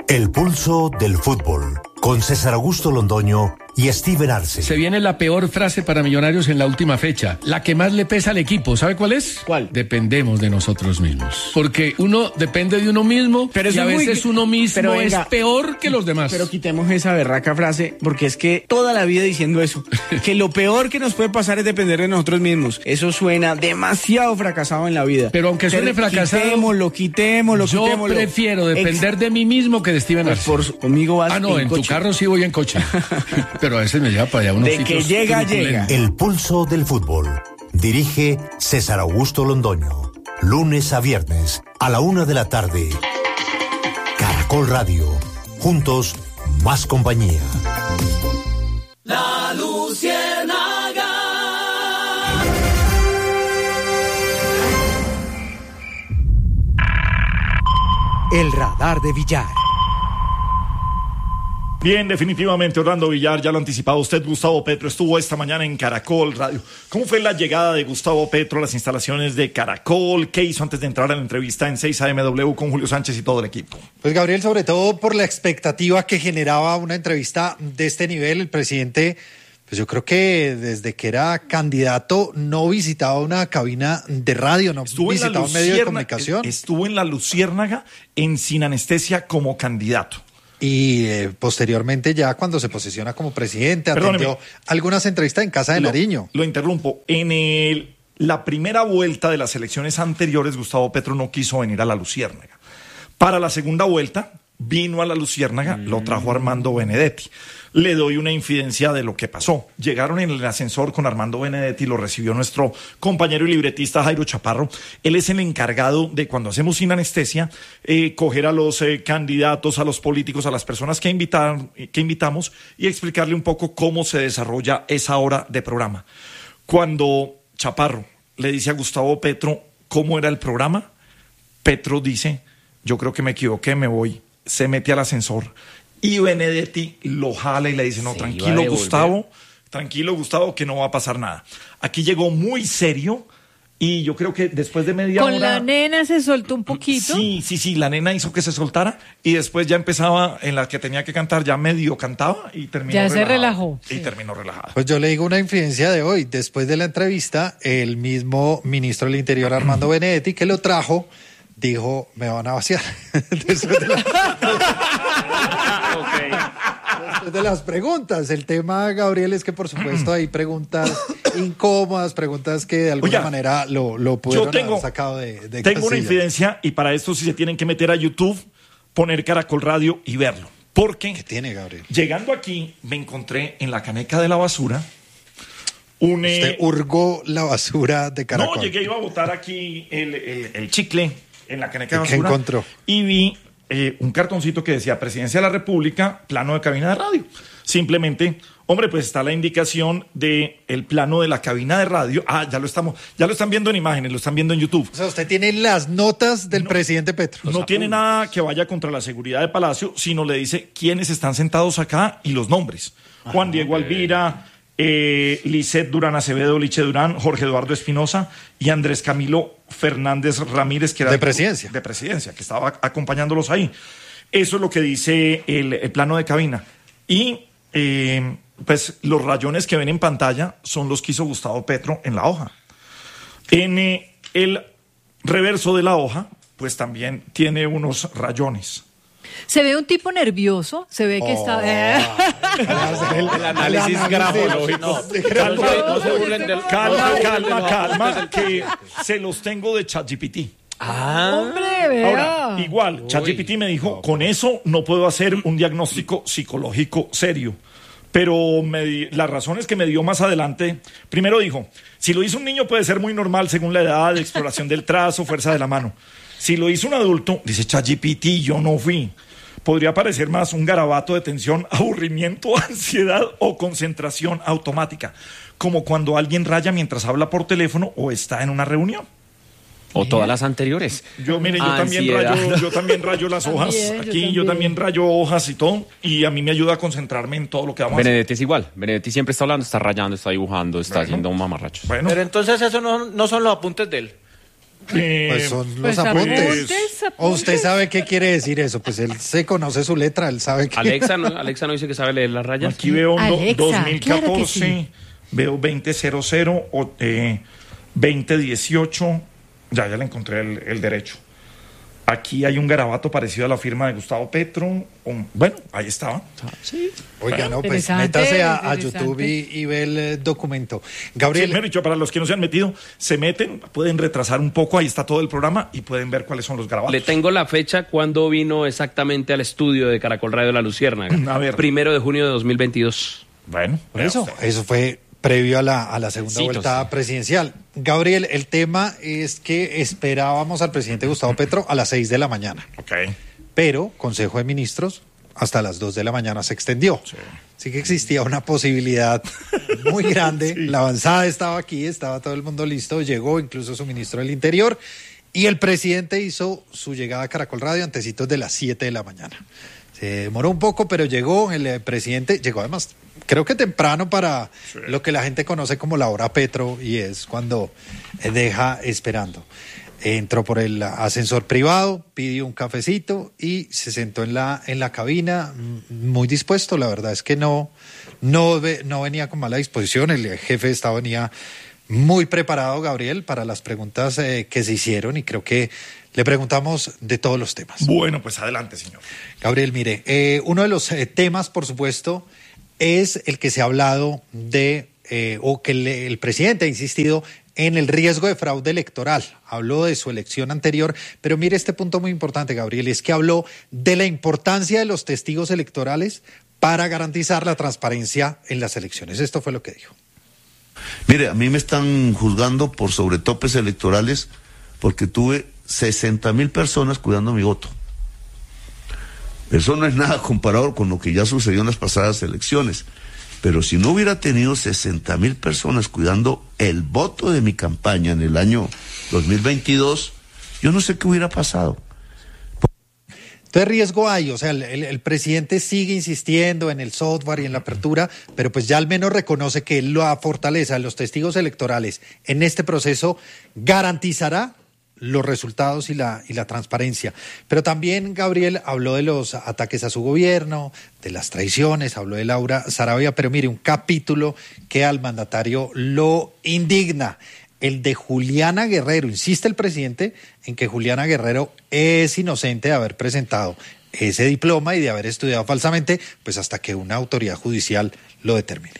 El pulso del fútbol, con César Augusto Londoño y Steven Arce. Se viene la peor frase para Millonarios en la última fecha, la que más le pesa al equipo. ¿Sabe cuál es? ¿Cuál? Dependemos de nosotros mismos. Porque uno depende de uno mismo, pero y a veces uno mismo es peor que los demás. Pero quitemos esa berraca frase, porque es que toda la vida diciendo eso, que lo peor que nos puede pasar es depender de nosotros mismos. Eso suena demasiado fracasado en la vida. Pero aunque suene fracasado, quitémoslo. Yo prefiero depender de mí mismo que de Steven Arce. Conmigo vas en coche. Tu carro sí voy en coche. Pero a veces me lleva para allá unos de que llega. El pulso del fútbol. Dirige César Augusto Londoño. Lunes a viernes a la 1:00 p.m. Caracol Radio. Juntos, más compañía. La Luciérnaga. El radar de Villar. Bien, definitivamente, Orlando Villar, ya lo anticipaba usted, Gustavo Petro estuvo esta mañana en Caracol Radio. ¿Cómo fue la llegada de Gustavo Petro a las instalaciones de Caracol? ¿Qué hizo antes de entrar a la entrevista en 6 AMW con Julio Sánchez y todo el equipo? Pues Gabriel, sobre todo por la expectativa que generaba una entrevista de este nivel, el presidente, pues yo creo que desde que era candidato no visitaba una cabina de radio, no visitaba un medio de comunicación. Estuvo en la Luciérnaga en Sin Anestesia como candidato. Y posteriormente ya cuando se posiciona como presidente, atendió algunas entrevistas en Casa de Nariño. Lo interrumpo. En la primera vuelta de las elecciones anteriores, Gustavo Petro no quiso venir a la Luciérnaga. Para la segunda vuelta, vino a la Luciérnaga, lo trajo Armando Benedetti. Le doy una infidencia de lo que pasó. Llegaron en el ascensor con Armando Benedetti, lo recibió nuestro compañero y libretista Jairo Chaparro. Él es el encargado de, cuando hacemos Sin Anestesia, coger a los candidatos, a los políticos, a las personas que invitamos y explicarle un poco cómo se desarrolla esa hora de programa. Cuando Chaparro le dice a Gustavo Petro cómo era el programa, Petro dice: yo creo que me equivoqué, me voy. Se mete al ascensor. Y Benedetti lo jala y le dice: no, tranquilo Gustavo, que no va a pasar nada. Aquí llegó muy serio y yo creo que después de media hora... Con la nena se soltó un poquito. Sí, la nena hizo que se soltara y después ya empezaba en la que tenía que cantar, ya medio cantaba y terminó ya relajado. Se relajó. Y terminó relajada. Pues yo le digo una infidencia de hoy. Después de la entrevista, el mismo ministro del Interior, Armando Benedetti, que lo trajo, dijo: me van a vaciar. Después de las preguntas. El tema, Gabriel, es que por supuesto hay preguntas incómodas, preguntas que de alguna manera lo pudieron haber sacado de Tengo casilla. una infidencia y para esto sí se tienen que meter a YouTube, poner Caracol Radio y verlo. Porque ¿qué tiene, Gabriel? Llegando aquí me encontré en la caneca de la basura ¿Usted hurgó la basura de Caracol? No, iba a botar aquí el chicle en la caneca de basura. ¿Qué encontró? Y vi un cartoncito que decía Presidencia de la República, plano de cabina de radio. Simplemente, hombre, pues está la indicación del plano de la cabina de radio. Ya lo están viendo en imágenes, lo están viendo en YouTube. O sea, usted tiene las notas del presidente Petro. No tiene nada que vaya contra la seguridad de Palacio, sino le dice quiénes están sentados acá y los nombres. Juan Diego Alvira, Lisset Durán Acevedo, Liche Durán, Jorge Eduardo Espinosa y Andrés Camilo Fernández Ramírez, que era de presidencia, que estaba acompañándolos ahí. Eso es lo que dice el plano de cabina. Y pues los rayones que ven en pantalla son los que hizo Gustavo Petro en la hoja. En el reverso de la hoja, pues también tiene unos rayones. Se ve un tipo nervioso, se ve que está... El análisis grafológico. Calma, que se los tengo de ChatGPT. ¡Hombre, vea! Ahora, igual, ChatGPT me dijo, con eso no puedo hacer un diagnóstico psicológico serio. Pero las razones que me dio más adelante, primero dijo, si lo hizo un niño puede ser muy normal según la edad, exploración del trazo, fuerza de la mano. Si lo hizo un adulto, dice ChatGPT, yo no fui. Podría parecer más un garabato de tensión, aburrimiento, ansiedad o concentración automática, como cuando alguien raya mientras habla por teléfono o está en una reunión. O todas las anteriores. Yo también rayo las hojas. Yo también rayo hojas y todo. Y a mí me ayuda a concentrarme en todo lo que vamos a hacer. Benedetti es igual. Benedetti siempre está hablando, está rayando, está dibujando, está haciendo un mamarracho. Bueno. Pero entonces eso no son los apuntes de él. Pues son los Pues apuntes. apuntes. ¿O usted sabe qué quiere decir eso? Pues él se conoce su letra, él sabe que... Alexa no dice que sabe leer las rayas. Aquí veo Alexa, 2014, claro que sí. veo 2000, 2018, ya le encontré el derecho. Aquí hay un garabato parecido a la firma de Gustavo Petro. Bueno, ahí estaba. Oiga, no, pues Interesante, métase a interesante. YouTube y ve el documento. Sí, Gabriel, mejor dicho, para los que no se han metido, se meten, pueden retrasar un poco, ahí está todo el programa y pueden ver cuáles son los garabatos. Le tengo la fecha cuando vino exactamente al estudio de Caracol Radio La Luciérnaga. A ver. 1 de junio de 2022. Bueno, por vea eso, usted. eso fue previo a la segunda Sí, vuelta sí. presidencial. Gabriel, el tema es que esperábamos al presidente Gustavo Petro a las 6 de la mañana, Ok. pero Consejo de Ministros hasta las 2 de la mañana se extendió. Sí. Así que existía una posibilidad muy grande. La avanzada estaba aquí, estaba todo el mundo listo, llegó incluso su ministro del Interior y el presidente hizo su llegada a Caracol Radio antecitos de las 7 de la mañana. Se demoró un poco, pero llegó el presidente, llegó además, creo que temprano para lo que la gente conoce como la hora Petro y es cuando deja esperando. Entró por el ascensor privado, pidió un cafecito y se sentó en la cabina muy dispuesto. La verdad es que no venía con mala disposición. El jefe de Estado venía muy preparado, Gabriel, para las preguntas que se hicieron y creo que le preguntamos de todos los temas. Bueno, pues adelante, señor. Gabriel, mire, uno de los temas, por supuesto, es el que se ha hablado de, o que el presidente ha insistido en el riesgo de fraude electoral. Habló de su elección anterior, pero mire este punto muy importante, Gabriel, es que habló de la importancia de los testigos electorales para garantizar la transparencia en las elecciones. Esto fue lo que dijo. Mire, a mí me están juzgando por sobretopes electorales porque tuve 60,000 personas cuidando mi voto. Eso no es nada comparado con lo que ya sucedió en las pasadas elecciones. Pero si no hubiera tenido 60,000 personas cuidando el voto de mi campaña en el año 2022, yo no sé qué hubiera pasado. Entonces riesgo hay, o sea, el presidente sigue insistiendo en el software y en la apertura, pero pues ya al menos reconoce que la fortaleza de los testigos electorales en este proceso garantizará los resultados y la transparencia. Pero también Gabriel habló de los ataques a su gobierno, de las traiciones, habló de Laura Sarabia, pero mire, un capítulo que al mandatario lo indigna, el de Juliana Guerrero. Insiste el presidente en que Juliana Guerrero es inocente de haber presentado ese diploma y de haber estudiado falsamente, pues hasta que una autoridad judicial lo determine.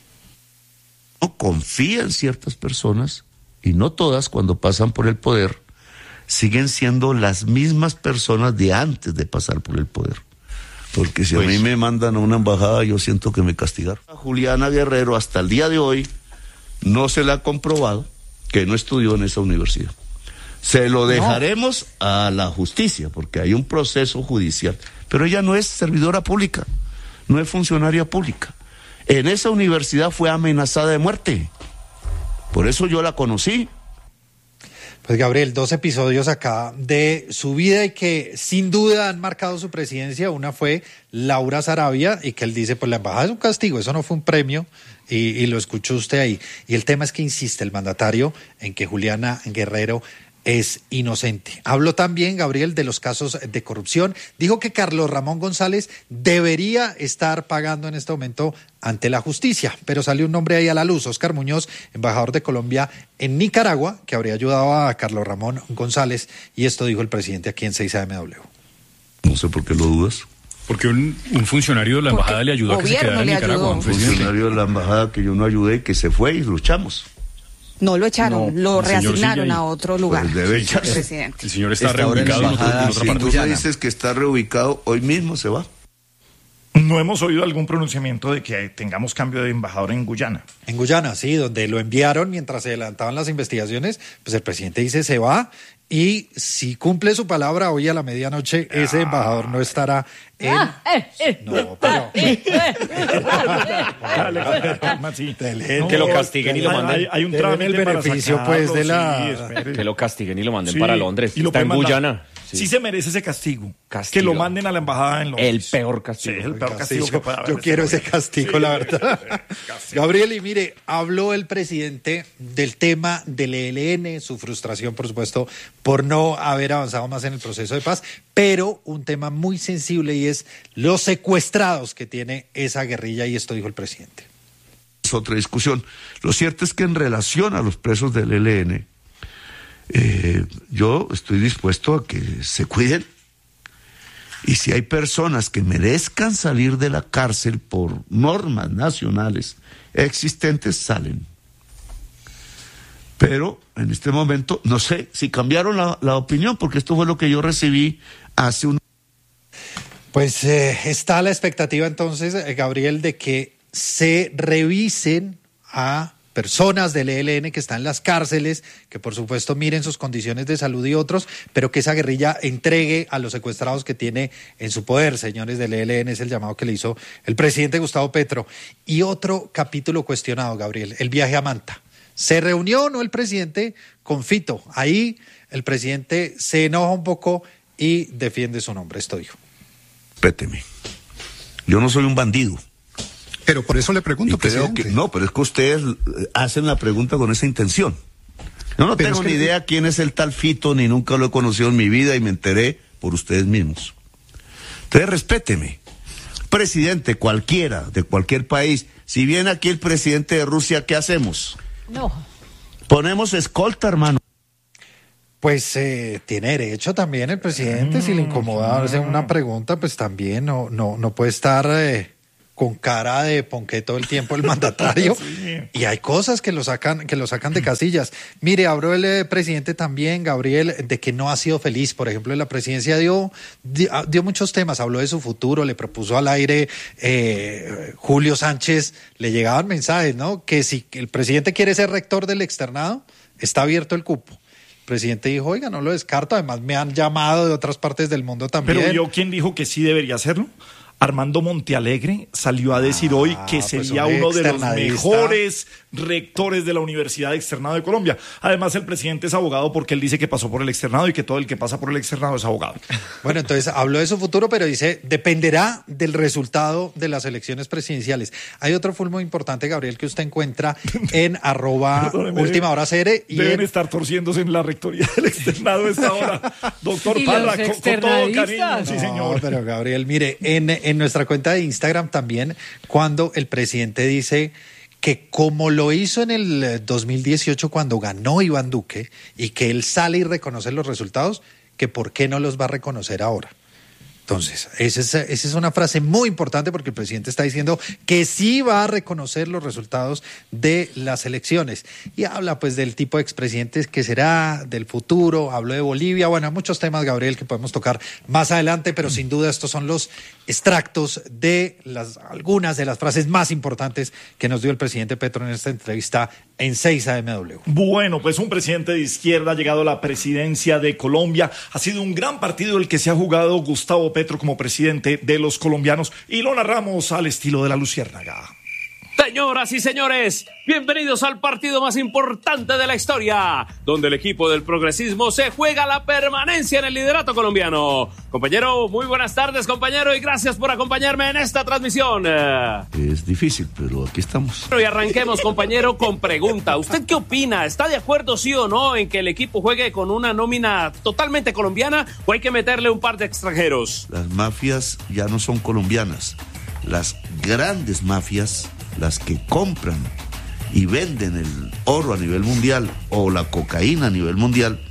No confía en ciertas personas y no todas cuando pasan por el poder siguen siendo las mismas personas de antes de pasar por el poder. Porque si a mí me mandan a una embajada, yo siento que me castigaron. A Juliana Guerrero hasta el día de hoy no se le ha comprobado que no estudió en esa universidad. Se lo dejaremos a la justicia porque hay un proceso judicial, pero ella no es servidora pública, no es funcionaria pública. En esa universidad fue amenazada de muerte. Por eso yo la conocí. Pues Gabriel, 2 episodios acá de su vida y que sin duda han marcado su presidencia. Una fue Laura Sarabia y que él dice, pues la embajada es un castigo, eso no fue un premio y lo escuchó usted ahí. Y el tema es que insiste el mandatario en que Juliana Guerrero es inocente. Habló también, Gabriel, de los casos de corrupción. Dijo que Carlos Ramón González debería estar pagando en este momento ante la justicia, pero salió un nombre ahí a la luz, Óscar Muñoz, embajador de Colombia en Nicaragua, que habría ayudado a Carlos Ramón González, y esto dijo el presidente aquí en 6AMW. No sé por qué lo dudas. Porque un funcionario de la embajada le ayudó a que se quedara en Nicaragua. Un funcionario de la embajada que yo no ayudé y que se fue y luchamos. No lo echaron, No, lo el señor reasignaron sigue ahí. a otro lugar. Pues debe echarse. Presidente. El señor está reubicado en otra Si parte. tú me dices que está reubicado, hoy mismo se va. No hemos oído algún pronunciamiento de que tengamos cambio de embajador en Guyana. En Guyana, sí, donde lo enviaron mientras se adelantaban las investigaciones, pues el presidente dice se va y si cumple su palabra hoy a la medianoche, ese embajador no estará en... No, pero... Que lo castiguen y lo manden. Hay un Deben trámite el para beneficio, sacarlo, pues, de la... sí, espere. Que lo castiguen y lo manden Sí, para Londres. y lo Está en pueden mandar. Guyana. sí se merece ese castigo. Que lo manden a la embajada en Londres. El peor castigo. Sí, el peor castigo que pueda haber. Yo quiero ese castigo, la verdad. Gabriel, y mire, habló el presidente del tema del ELN, su frustración, por supuesto, por no haber avanzado más en el proceso de paz, pero un tema muy sensible y es los secuestrados que tiene esa guerrilla, y esto dijo el presidente. Es otra discusión. Lo cierto es que en relación a los presos del ELN, yo estoy dispuesto a que se cuiden, y si hay personas que merezcan salir de la cárcel por normas nacionales existentes, salen. Pero en este momento no sé si cambiaron la opinión, porque esto fue lo que yo recibí hace un... Pues está la expectativa entonces, Gabriel, de que se revisen a personas del ELN que están en las cárceles, que por supuesto miren sus condiciones de salud y otros, pero que esa guerrilla entregue a los secuestrados que tiene en su poder. Señores del ELN, es el llamado que le hizo el presidente Gustavo Petro. Y otro capítulo cuestionado, Gabriel, el viaje a Manta. ¿Se reunió o no el presidente con Fito? Ahí el presidente se enoja un poco y defiende su nombre. Esto dijo. Respéteme. Yo no soy un bandido. Pero por eso le pregunto, presidente. No, pero es que ustedes hacen la pregunta con esa intención. Yo no tengo ni idea quién es el tal Fito, ni nunca lo he conocido en mi vida, y me enteré por ustedes mismos. Entonces, respéteme. Presidente cualquiera, de cualquier país, si viene aquí el presidente de Rusia, ¿qué hacemos? No. Ponemos escolta, hermano. Pues tiene derecho también el presidente, si le incomoda hacer una pregunta, pues también no puede estar... con cara de ponqué todo el tiempo el mandatario. Sí. Y hay cosas que lo sacan de casillas. Mire, habló el presidente también, Gabriel, de que no ha sido feliz. Por ejemplo, en la presidencia dio muchos temas, habló de su futuro, le propuso al aire Julio Sánchez, le llegaban mensajes, ¿no? Que si el presidente quiere ser rector del externado, está abierto el cupo. El presidente dijo, oiga, no lo descarto, además me han llamado de otras partes del mundo también. Pero yo, ¿quién dijo que sí debería hacerlo? Armando Montealegre salió a decir hoy que sería pues uno de los mejores rectores de la Universidad Externado de Colombia. Además, el presidente es abogado porque él dice que pasó por el externado y que todo el que pasa por el externado es abogado. Bueno, entonces habló de su futuro, pero dice, dependerá del resultado de las elecciones presidenciales. Hay otro full muy importante, Gabriel, que usted encuentra en @últimahoracr. Deben estar torciéndose en la rectoría del externado a esta hora. Doctor Parra, con todo cariño. Sí, señor. No, pero Gabriel, mire, en nuestra cuenta de Instagram también, cuando el presidente dice que como lo hizo en el 2018 cuando ganó Iván Duque, y que él sale y reconoce los resultados, que por qué no los va a reconocer ahora. Entonces, esa es una frase muy importante, porque el presidente está diciendo que sí va a reconocer los resultados de las elecciones. Y habla pues del tipo de expresidentes que será, del futuro, habló de Bolivia. Bueno, hay muchos temas, Gabriel, que podemos tocar más adelante, pero sin duda estos son los extractos de algunas de las frases más importantes que nos dio el presidente Petro en esta entrevista en 6am. Bueno, pues un presidente de izquierda ha llegado a la presidencia de Colombia. Ha sido un gran partido el que se ha jugado Gustavo Petro como presidente de los colombianos, y lo narramos al estilo de la Luciérnaga. Señoras y señores, bienvenidos al partido más importante de la historia, donde el equipo del progresismo se juega la permanencia en el liderato colombiano. Compañero, muy buenas tardes, compañero, y gracias por acompañarme en esta transmisión. Es difícil, pero aquí estamos. Y arranquemos, compañero, con pregunta. ¿Usted qué opina? ¿Está de acuerdo, sí o no, en que el equipo juegue con una nómina totalmente colombiana, o hay que meterle un par de extranjeros? Las mafias ya no son colombianas. Las grandes mafias, las que compran y venden el oro a nivel mundial o la cocaína a nivel mundial,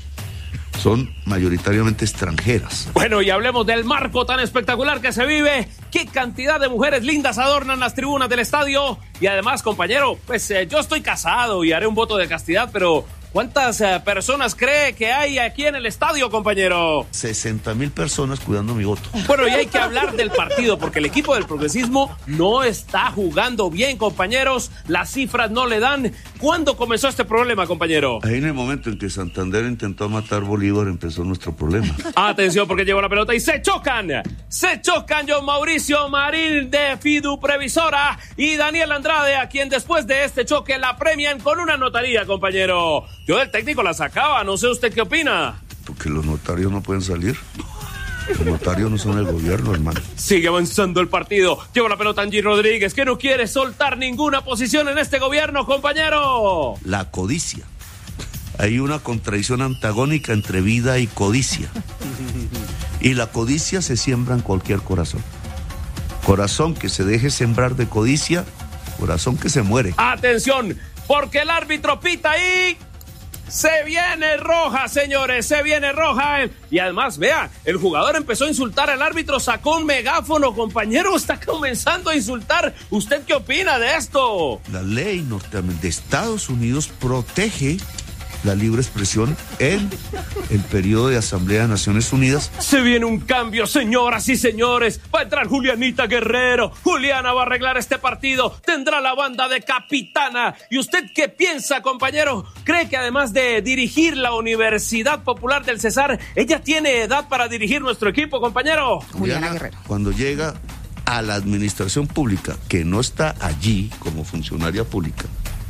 son mayoritariamente extranjeras. Bueno, y hablemos del marco tan espectacular que se vive. ¿Qué cantidad de mujeres lindas adornan las tribunas del estadio? Y además, compañero, pues yo estoy casado y haré un voto de castidad, pero ¿cuántas personas cree que hay aquí en el estadio, compañero? 60,000 personas cuidando mi voto. Bueno, y hay que hablar del partido, porque el equipo del progresismo no está jugando bien, compañeros. Las cifras no le dan. ¿Cuándo comenzó este problema, compañero? Ahí en el momento en que Santander intentó matar Bolívar empezó nuestro problema. Atención, porque llegó la pelota y se chocan. Se chocan John Mauricio Marín de Fidu Previsora y Daniel Andrade, a quien después de este choque la premian con una notaría, compañero. Yo del técnico la sacaba, no sé usted qué opina. Porque los notarios no pueden salir. Los notarios no son el gobierno, hermano. Sigue avanzando el partido. Lleva la pelota Angie Rodríguez, que no quiere soltar ninguna posición en este gobierno, compañero. La codicia. Hay una contradicción antagónica entre vida y codicia. Y la codicia se siembra en cualquier corazón. Corazón que se deje sembrar de codicia, corazón que se muere. Atención, porque el árbitro pita ahí. Se viene roja, señores, se viene roja. Y además, vea, el jugador empezó a insultar al árbitro, sacó un megáfono, compañero, está comenzando a insultar. ¿Usted qué opina de esto? La ley de Estados Unidos protege la libre expresión en el periodo de Asamblea de Naciones Unidas. Se viene un cambio, señoras y señores. Va a entrar Julianita Guerrero. Juliana va a arreglar este partido. Tendrá la banda de capitana. ¿Y usted qué piensa, compañero? ¿Cree que además de dirigir la Universidad Popular del Cesar, ella tiene edad para dirigir nuestro equipo, compañero? Juliana Guerrero. Cuando llega a la administración pública, que no está allí como funcionaria pública,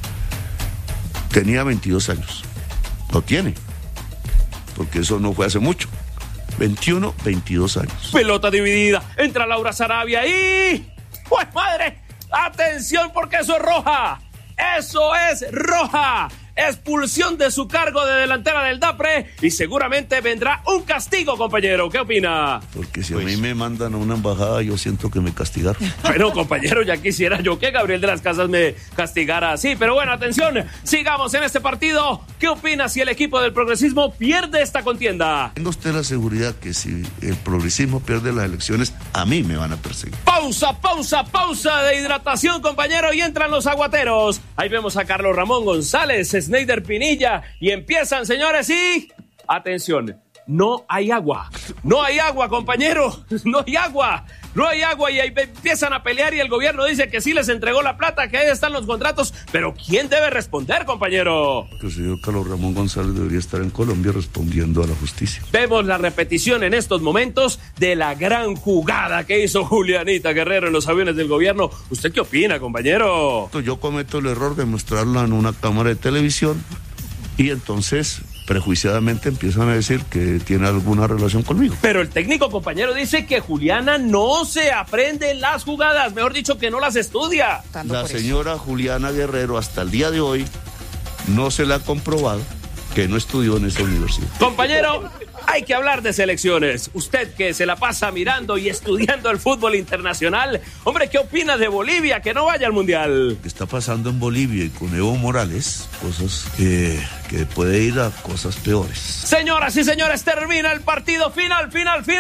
tenía 22 años. Lo tiene, porque eso no fue hace mucho. 21, 22 años. Pelota dividida, entra Laura Sarabia y... ¡Pues madre! ¡Atención, porque eso es roja! ¡Eso es roja! Expulsión de su cargo de delantera del Dapre y seguramente vendrá un castigo, compañero. ¿Qué opina? Porque si a mí me mandan a una embajada, yo siento que me castigaron. Bueno, compañero, ya quisiera yo que Gabriel de las Casas me castigara así. Pero bueno, atención, sigamos en este partido. ¿Qué opina si el equipo del progresismo pierde esta contienda? Tenga usted la seguridad que si el progresismo pierde las elecciones, a mí me van a perseguir. Pausa de hidratación, compañero, y entran los aguateros. Ahí vemos a Carlos Ramón González, Sneider Pinilla, y empiezan, señores, y... Atención, no hay agua, compañero, no hay agua, y ahí empiezan a pelear y el gobierno dice que sí les entregó la plata, que ahí están los contratos, pero ¿quién debe responder, compañero? El señor Carlos Ramón González debería estar en Colombia respondiendo a la justicia. Vemos la repetición en estos momentos de la gran jugada que hizo Julianita Guerrero en los aviones del gobierno. ¿Usted qué opina, compañero? Yo cometo el error de mostrarla en una cámara de televisión y entonces prejuiciadamente empiezan a decir que tiene alguna relación conmigo. Pero el técnico, compañero, dice que Juliana no se aprende las jugadas, mejor dicho, que no las estudia. La señora Juliana Guerrero hasta el día de hoy no se le ha comprobado que no estudió en esa universidad. Compañero, hay que hablar de selecciones. Usted que se la pasa mirando y estudiando el fútbol internacional, hombre, ¿qué opina de Bolivia que no vaya al Mundial? ¿Qué está pasando en Bolivia y con Evo Morales? Cosas que puede ir a cosas peores. Señoras y señores, termina el partido final.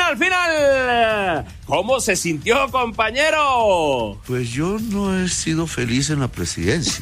¿Cómo se sintió, compañero? Pues yo no he sido feliz en la presidencia.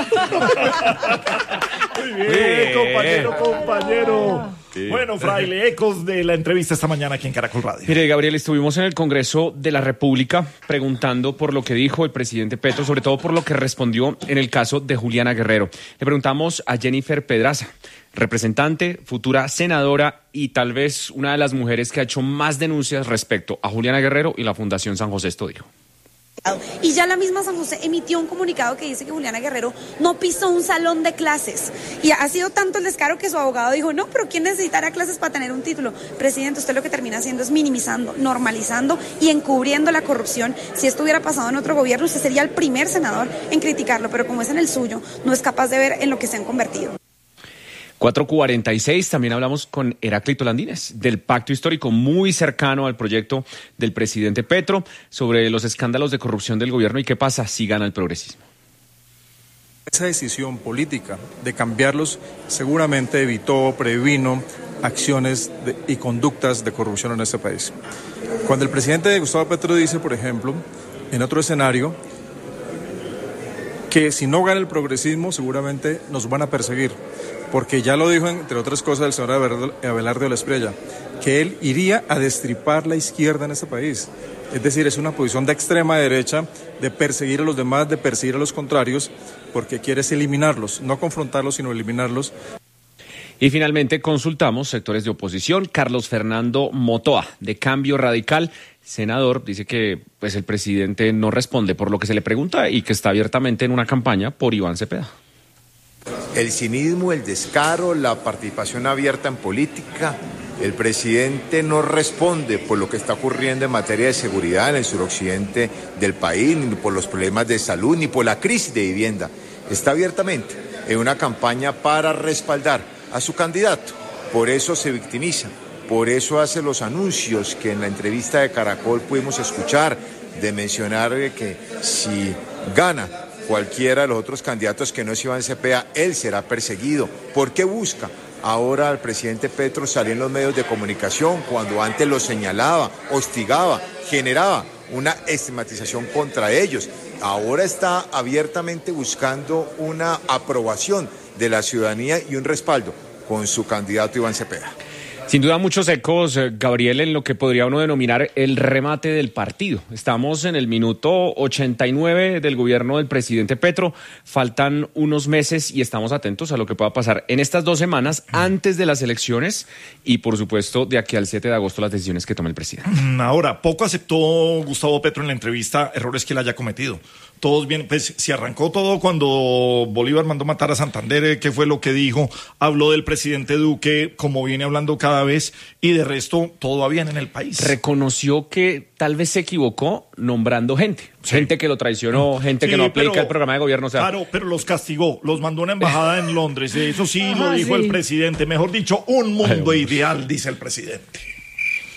Muy bien, compañero. Sí. Bueno, Fraile, ecos de la entrevista esta mañana aquí en Caracol Radio. Mire, Gabriel, estuvimos en el Congreso de la República preguntando por lo que dijo el presidente Petro, sobre todo por lo que respondió en el caso de Juliana Guerrero. Le preguntamos a Jennifer Pedraza, representante, futura senadora y tal vez una de las mujeres que ha hecho más denuncias respecto a Juliana Guerrero y la Fundación San José. Esto dijo. Y ya la misma San José emitió un comunicado que dice que Juliana Guerrero no pisó un salón de clases. Y ha sido tanto el descaro que su abogado dijo, no, pero ¿quién necesitará clases para tener un título? Presidente, usted lo que termina haciendo es minimizando, normalizando y encubriendo la corrupción. Si esto hubiera pasado en otro gobierno, usted sería el primer senador en criticarlo, pero como es en el suyo, no es capaz de ver en lo que se han convertido. 4:46, también hablamos con Heráclito Landines, del pacto histórico muy cercano al proyecto del presidente Petro, sobre los escándalos de corrupción del gobierno y qué pasa si gana el progresismo. Esa decisión política de cambiarlos seguramente evitó, previno acciones y conductas de corrupción en este país. Cuando el presidente Gustavo Petro dice, por ejemplo, en otro escenario, que si no gana el progresismo seguramente nos van a perseguir, porque ya lo dijo, entre otras cosas, el señor Abelardo de la Espriella, que él iría a destripar la izquierda en este país. Es decir, es una posición de extrema derecha, de perseguir a los demás, de perseguir a los contrarios, porque quiere eliminarlos, no confrontarlos, sino eliminarlos. Y finalmente consultamos sectores de oposición. Carlos Fernando Motoa, de Cambio Radical, senador, dice que pues el presidente no responde por lo que se le pregunta y que está abiertamente en una campaña por Iván Cepeda. El cinismo, el descaro, la participación abierta en política, El presidente no responde por lo que está ocurriendo en materia de seguridad en el suroccidente del país, ni por los problemas de salud, ni por la crisis de vivienda. Está abiertamente en una campaña para respaldar a su candidato. Por eso se victimiza, por eso hace los anuncios que en la entrevista de Caracol pudimos escuchar, de mencionar que si gana cualquiera de los otros candidatos que no es Iván Cepeda, él será perseguido. ¿Por qué busca ahora el presidente Petro salir en los medios de comunicación cuando antes lo señalaba, hostigaba, generaba una estigmatización contra ellos? Ahora está abiertamente buscando una aprobación de la ciudadanía y un respaldo con su candidato Iván Cepeda. Sin duda muchos ecos, Gabriel, en lo que podría uno denominar el remate del partido. Estamos en el minuto 89 del gobierno del presidente Petro, faltan unos meses y estamos atentos a lo que pueda pasar en estas 2 semanas antes de las elecciones y, por supuesto, de aquí al 7 de agosto las decisiones que tome el presidente. Ahora, poco aceptó Gustavo Petro en la entrevista errores que él haya cometido. Todos bien, pues si arrancó todo cuando Bolívar mandó matar a Santander, ¿qué fue lo que dijo? Habló del presidente Duque, como viene hablando cada vez, y de resto todo va bien en el país. Reconoció que tal vez se equivocó nombrando gente. Sí. Gente que lo traicionó, gente que no aplica el programa de gobierno. O sea, claro, pero los castigó, los mandó a una embajada en Londres. Eso sí lo dijo el presidente. Mejor dicho, un mundo ideal, dice el presidente.